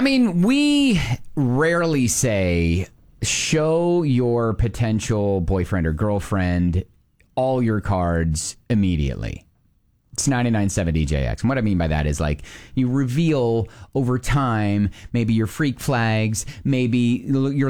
mean, we rarely say show your potential boyfriend or girlfriend all your cards immediately. It's 99.7 DJX. And what I mean by that is like you reveal over time maybe your freak flags, maybe your